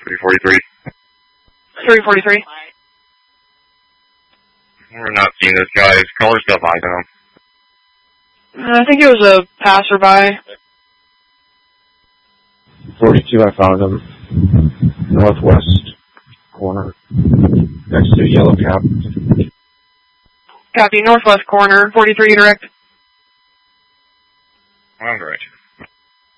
343. 343. We're not seeing this guy. His color stuff icon. I think it was a passerby. 42, I found him. Northwest corner. Next to yellow cab. Copy, northwest corner, 43 direct. All right.